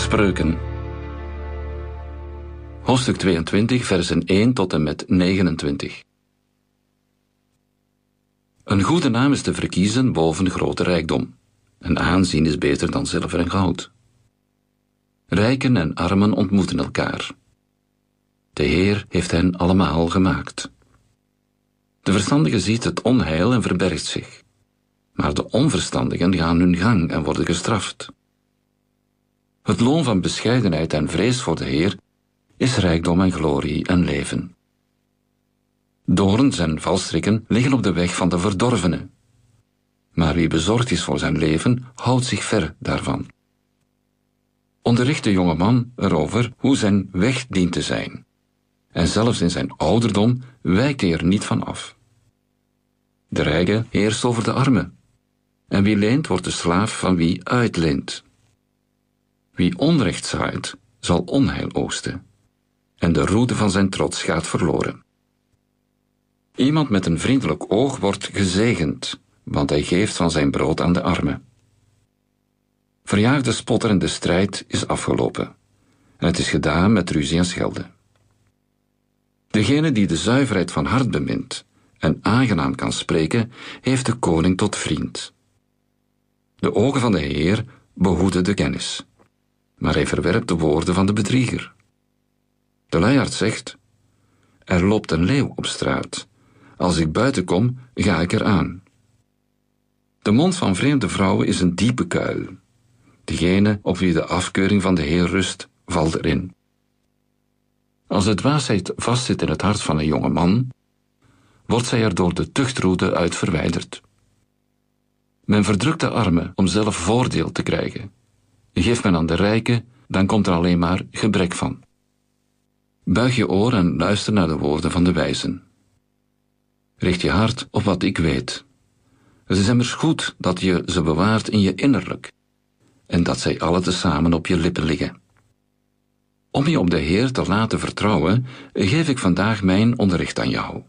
Spreuken. Hoofdstuk 22, versen 1 tot en met 29. Een goede naam is te verkiezen boven grote rijkdom. Een aanzien is beter dan zilver en goud. Rijken en armen ontmoeten elkaar. De Heer heeft hen allemaal gemaakt. De verstandige ziet het onheil en verbergt zich. Maar de onverstandigen gaan hun gang en worden gestraft. Het loon van bescheidenheid en vrees voor de Heer is rijkdom en glorie en leven. Dorens en valstrikken liggen op de weg van de verdorvene. Maar wie bezorgd is voor zijn leven, houdt zich ver daarvan. Onderricht de jonge man erover hoe zijn weg dient te zijn. En zelfs in zijn ouderdom wijkt hij er niet van af. De rijke heerst over de arme. En wie leent, wordt de slaaf van wie uitleent. Wie onrecht zaait, zal onheil oogsten. En de roede van zijn trots gaat verloren. Iemand met een vriendelijk oog wordt gezegend, want hij geeft van zijn brood aan de armen. Verjaag de spotter en de strijd is afgelopen. En het is gedaan met ruzie en schelden. Degene die de zuiverheid van hart bemint en aangenaam kan spreken, heeft de koning tot vriend. De ogen van de Heer behoeden de kennis, maar hij verwerpt de woorden van de bedrieger. De luiaard zegt: er loopt een leeuw op straat. Als ik buiten kom, ga ik eraan. De mond van vreemde vrouwen is een diepe kuil. Degene op wie de afkeuring van de Heer rust, valt erin. Als de dwaasheid vastzit in het hart van een jonge man, wordt zij er door de tuchtroede uit verwijderd. Men verdrukt de armen om zelf voordeel te krijgen. Geeft men aan de rijken, dan komt er alleen maar gebrek van. Buig je oor en luister naar de woorden van de wijzen. Richt je hart op wat ik weet. Het is immers goed dat je ze bewaart in je innerlijk, en dat zij alle tezamen op je lippen liggen. Om je op de Heer te laten vertrouwen, geef ik vandaag mijn onderricht aan jou.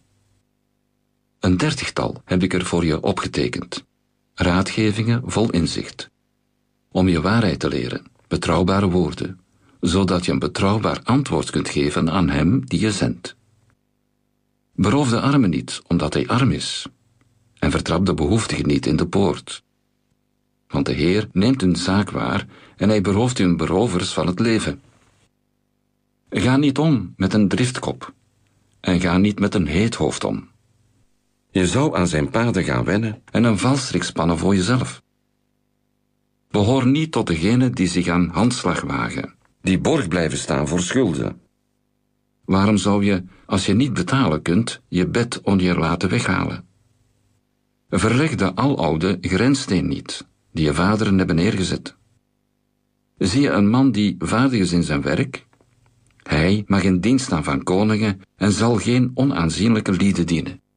Een 30-tal heb ik er voor je opgetekend. Raadgevingen vol inzicht. Om je waarheid te leren, betrouwbare woorden, zodat je een betrouwbaar antwoord kunt geven aan hem die je zendt. Beroof de arme niet, omdat hij arm is, en vertrap de behoeftige niet in de poort. Want de Heer neemt hun zaak waar en hij berooft hun berovers van het leven. Ga niet om met een driftkop en ga niet met een heet hoofd om. Je zou aan zijn paden gaan wennen en een valstrik spannen voor jezelf. Behoor niet tot degenen die zich aan handslag wagen, die borg blijven staan voor schulden. Waarom zou je, als je niet betalen kunt, je bed onder je laten weghalen? Verleg de aloude grenssteen niet, die je vaderen hebben neergezet. Zie je een man die vaardig is in zijn werk? Hij mag in dienst staan van koningen en zal geen onaanzienlijke lieden dienen.